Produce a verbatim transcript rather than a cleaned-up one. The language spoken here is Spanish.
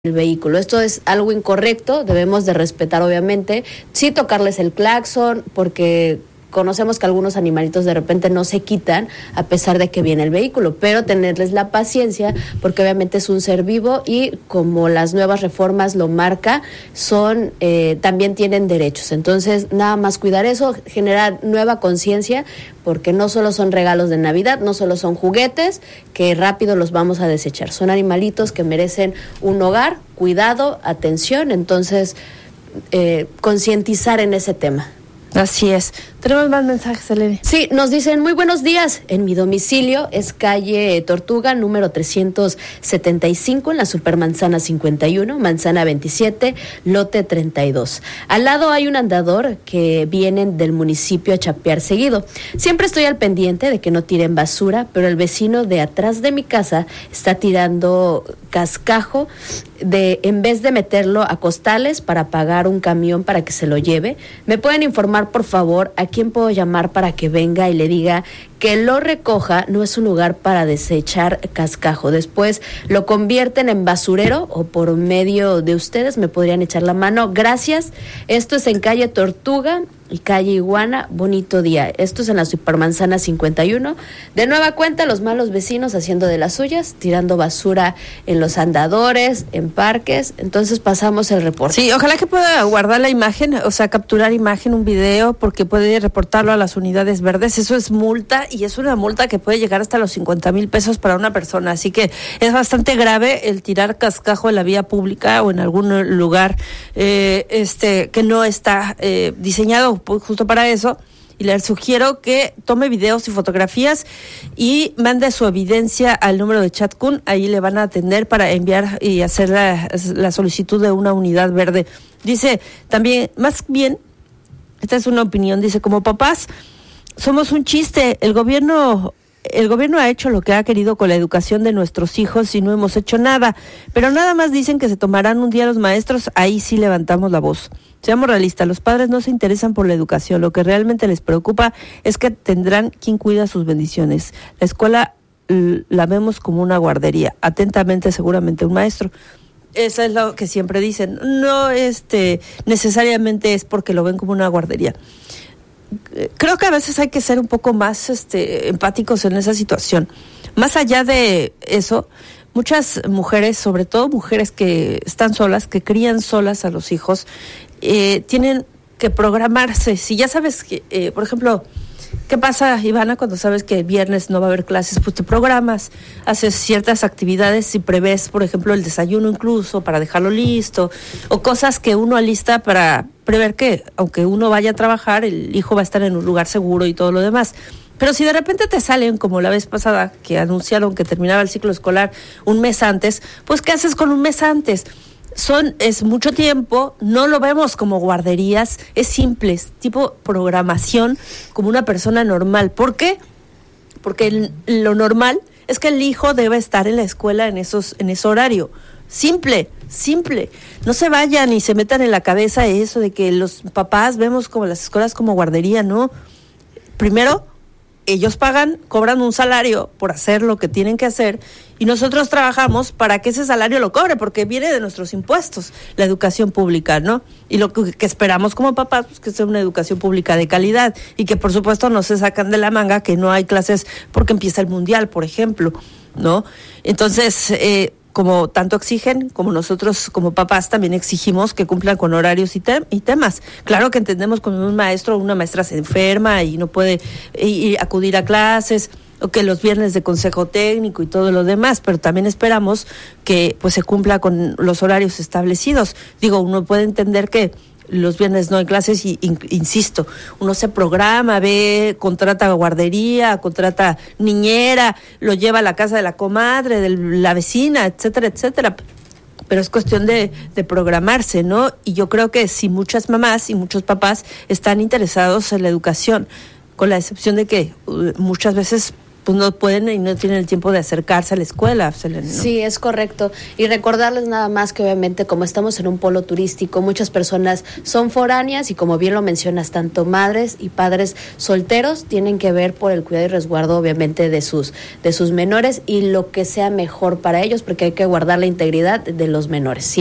el vehículo. Esto es algo incorrecto, debemos de respetar obviamente, sí tocarles el claxon, porque conocemos que algunos animalitos de repente no se quitan a pesar de que viene el vehículo, pero tenerles la paciencia porque obviamente es un ser vivo y como las nuevas reformas lo marca, son eh, también tienen derechos. Entonces nada más cuidar eso, generar nueva conciencia, porque no solo son regalos de Navidad, no solo son juguetes que rápido los vamos a desechar, son animalitos que merecen un hogar, cuidado, atención. Entonces eh, concientizar en ese tema. Así es. Tenemos más mensajes, Eleni. Sí, nos dicen, muy buenos días. En mi domicilio es calle Tortuga, número trescientos setenta y cinco, en la Supermanzana cincuenta y uno, Manzana veintisiete, lote treinta y dos. Al lado hay un andador que vienen del municipio a chapear seguido. Siempre estoy al pendiente de que no tiren basura, pero el vecino de atrás de mi casa está tirando cascajo de, en vez de meterlo a costales para pagar un camión para que se lo lleve. ¿Me pueden informar, por favor, a quién puedo llamar para que venga y le diga que lo recoja? No es un lugar para desechar cascajo. Después lo convierten en basurero, o por medio de ustedes me podrían echar la mano. Gracias. Esto es en calle Tortuga y calle Iguana. Bonito día. Esto es en la Supermanzana cincuenta y uno. De nueva cuenta, los malos vecinos haciendo de las suyas, tirando basura en los andadores, en parques. Entonces pasamos el reporte. Sí, ojalá que pueda guardar la imagen, o sea, capturar imagen, un video, porque puede reportarlo a las unidades verdes. Eso es multa, y es una multa que puede llegar hasta los cincuenta mil pesos para una persona. Así que es bastante grave el tirar cascajo en la vía pública o en algún lugar eh, este que no está eh, diseñado justo para eso. Y le sugiero que tome videos y fotografías y mande su evidencia al número de Chatcun. Ahí le van a atender para enviar y hacer la, la solicitud de una unidad verde. Dice también, más bien, esta es una opinión, dice, como papás somos un chiste. El gobierno, el gobierno ha hecho lo que ha querido con la educación de nuestros hijos y no hemos hecho nada. Pero nada más dicen que se tomarán un día los maestros, ahí sí levantamos la voz. Seamos realistas, los padres no se interesan por la educación, lo que realmente les preocupa es que tendrán quien cuida sus bendiciones. La escuela l- la vemos como una guardería, atentamente seguramente un maestro. Eso es lo que siempre dicen, no este necesariamente es porque lo ven como una guardería. Creo que a veces hay que ser un poco más este empáticos en esa situación. Más allá de eso, muchas mujeres, sobre todo mujeres que están solas, que crían solas a los hijos, eh, tienen que programarse. Si ya sabes que, eh, por ejemplo, ¿qué pasa, Ivana, cuando sabes que el viernes no va a haber clases? Pues te programas, haces ciertas actividades y prevés, por ejemplo, el desayuno incluso para dejarlo listo, o cosas que uno alista para prever que, aunque uno vaya a trabajar, el hijo va a estar en un lugar seguro y todo lo demás. Pero si de repente te salen, como la vez pasada, que anunciaron que terminaba el ciclo escolar un mes antes, pues ¿qué haces con un mes antes? Son, es mucho tiempo, no lo vemos como guarderías, es simple, es tipo programación como una persona normal. ¿Por qué? Porque el, lo normal es que el hijo debe estar en la escuela en esos, en ese horario. Simple, simple. No se vayan y se metan en la cabeza eso de que los papás vemos como las escuelas como guardería, ¿no? Primero, ellos pagan, cobran un salario por hacer lo que tienen que hacer y nosotros trabajamos para que ese salario lo cobre, porque viene de nuestros impuestos, la educación pública, ¿no? Y lo que, que esperamos como papás, pues que sea una educación pública de calidad y que por supuesto no se sacan de la manga que no hay clases porque empieza el mundial, por ejemplo, ¿no? Entonces, eh, como tanto exigen, como nosotros como papás también exigimos que cumplan con horarios y, te- y temas. Claro que entendemos cuando un maestro o una maestra se enferma y no puede y, y acudir a clases, o que los viernes de consejo técnico y todo lo demás, pero también esperamos que pues se cumpla con los horarios establecidos. Digo, uno puede entender que los viernes no hay clases y, in, insisto, uno se programa, ve, contrata guardería, contrata niñera, lo lleva a la casa de la comadre, de la vecina, etcétera, etcétera. Pero es cuestión de, de programarse, ¿no? Y yo creo que si muchas mamás y muchos papás están interesados en la educación, con la excepción de que uh, muchas veces pues no pueden y no tienen el tiempo de acercarse a la escuela, Selene, ¿no? Sí, es correcto. Y recordarles nada más que obviamente como estamos en un polo turístico, muchas personas son foráneas y como bien lo mencionas, tanto madres y padres solteros tienen que ver por el cuidado y resguardo obviamente de sus, de sus menores y lo que sea mejor para ellos, porque hay que guardar la integridad de los menores.